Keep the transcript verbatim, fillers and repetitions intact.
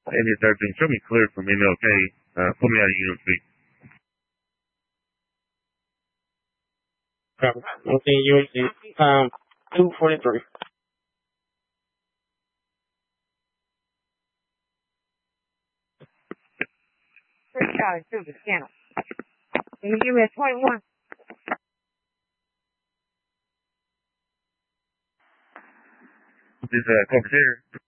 India thirteen, show me clear from M L K. Uh, pull me out of U M C. Copy. Okay, U M C. Um, two forty-three. First Charlie, through the channel. Can you give me a twenty-one? This, uh, Corporate